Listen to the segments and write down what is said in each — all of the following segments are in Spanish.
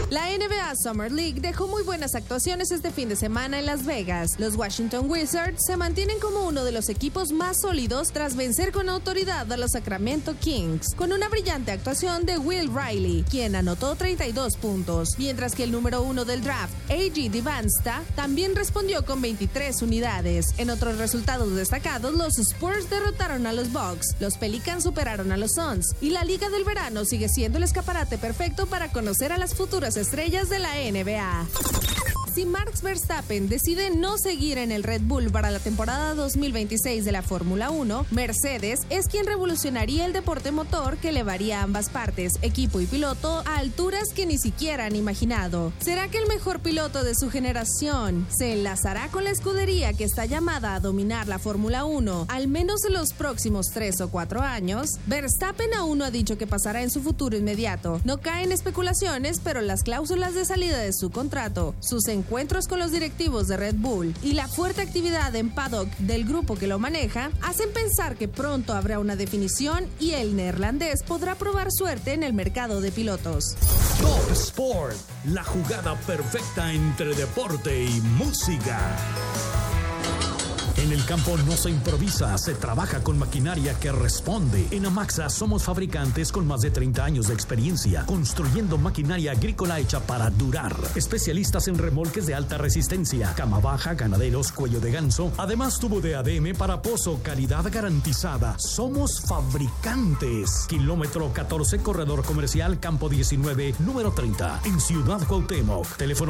La NBA Summer League dejó muy buenas actuaciones este fin de semana en Las Vegas. Los Washington Wizards se mantienen como uno de los equipos más sólidos tras vencer con autoridad a los Sacramento Kings, con una brillante actuación de Will Riley, quien anotó 32 puntos, mientras que el número 1 del draft, A.J. Divansta, también respondió con 23 unidades. En otros resultados destacados, los Spurs derrotaron a los Bucks, los Pelicans superaron a los Suns, y la Liga del Verano sigue siendo el escaparate perfecto para conocer a las futuras estrellas de la NBA. Si Max Verstappen decide no seguir en el Red Bull para la temporada 2026 de la Fórmula 1, Mercedes es quien revolucionaría el deporte motor que elevaría a ambas partes, equipo y piloto, a alturas que ni siquiera han imaginado. ¿Será que el mejor piloto de su generación se enlazará con la escudería que está llamada a dominar la Fórmula 1 al menos en los próximos 3 o 4 años? Verstappen aún no ha dicho qué pasará en su futuro inmediato. No caen especulaciones, pero las cláusulas de salida de su contrato, sus encuentros con los directivos de Red Bull y la fuerte actividad en paddock del grupo que lo maneja hacen pensar que pronto habrá una definición y el neerlandés podrá probar suerte en el mercado de pilotos. Top Sport, la jugada perfecta entre deporte y música. En el campo no se improvisa, se trabaja con maquinaria que responde. En Amaxa somos fabricantes con más de 30 años de experiencia, construyendo maquinaria agrícola hecha para durar. Especialistas en remolques de alta resistencia, cama baja, ganaderos, cuello de ganso. Además, tubo de ADM para pozo, calidad garantizada. Somos fabricantes. Kilómetro 14, corredor comercial, campo 19, número 30, en Ciudad Cuauhtémoc. Teléfono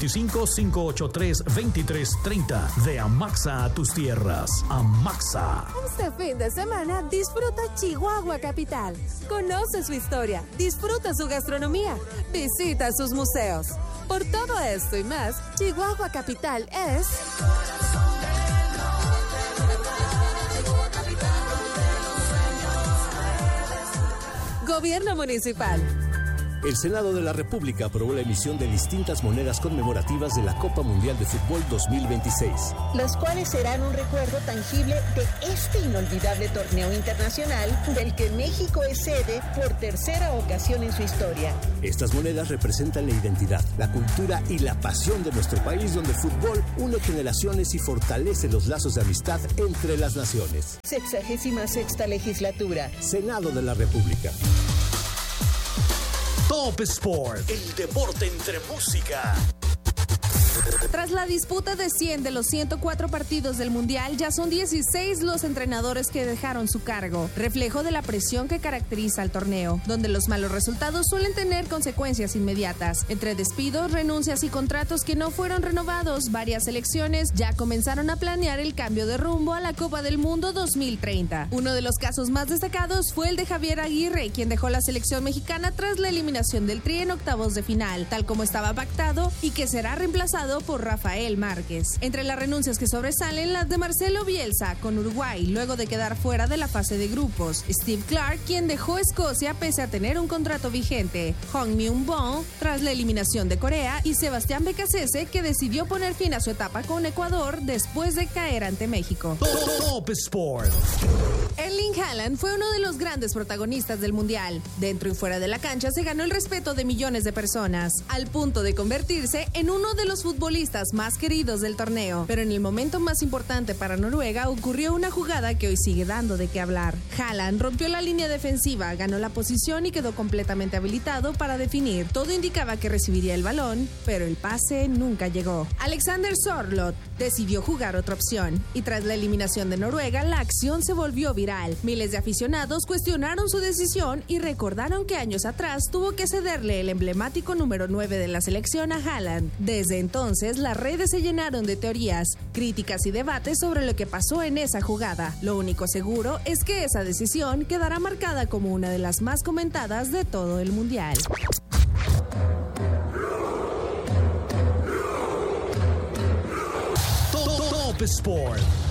625-583-2330. De Amaxa a tus tierras. Amaxa. Este fin de semana disfruta Chihuahua Capital. Conoce su historia, disfruta su gastronomía, visita sus museos. Por todo esto y más, Chihuahua Capital es... Gobierno Municipal. El Senado de la República aprobó la emisión de distintas monedas conmemorativas de la Copa Mundial de Fútbol 2026. Las cuales serán un recuerdo tangible de este inolvidable torneo internacional del que México es sede por tercera ocasión en su historia. Estas monedas representan la identidad, la cultura y la pasión de nuestro país, donde el fútbol une generaciones y fortalece los lazos de amistad entre las naciones. 66ª legislatura. Senado de la República. Top Sport, el deporte entre música. Tras la disputa de 100 de los 104 partidos del Mundial, ya son 16 los entrenadores que dejaron su cargo, reflejo de la presión que caracteriza al torneo, donde los malos resultados suelen tener consecuencias inmediatas. Entre despidos, renuncias y contratos que no fueron renovados, varias selecciones ya comenzaron a planear el cambio de rumbo a la Copa del Mundo 2030. Uno de los casos más destacados fue el de Javier Aguirre, quien dejó la selección mexicana tras la eliminación del Tri en octavos de final, tal como estaba pactado, y que será reemplazado por Rafael Márquez. Entre las renuncias que sobresalen, las de Marcelo Bielsa con Uruguay, luego de quedar fuera de la fase de grupos, Steve Clark, quien dejó Escocia pese a tener un contrato vigente, Hong Myung-bom tras la eliminación de Corea, y Sebastián Becasese, que decidió poner fin a su etapa con Ecuador después de caer ante México. Top Sport. Erling Haaland fue uno de los grandes protagonistas del Mundial. Dentro y fuera de la cancha se ganó el respeto de millones de personas, al punto de convertirse en uno de los futbolistas más queridos del torneo. Pero en el momento más importante para Noruega ocurrió una jugada que hoy sigue dando de qué hablar. Haaland rompió la línea defensiva, ganó la posición y quedó completamente habilitado para definir. Todo indicaba que recibiría el balón, pero el pase nunca llegó. Alexander Sørloth decidió jugar otra opción, y tras la eliminación de Noruega, la acción se volvió viral. Miles de aficionados cuestionaron su decisión y recordaron que años atrás tuvo que cederle el emblemático número 9 de la selección a Haaland. Desde entonces, las redes se llenaron de teorías, críticas y debates sobre lo que pasó en esa jugada. Lo único seguro es que esa decisión quedará marcada como una de las más comentadas de todo el Mundial. Top Sport.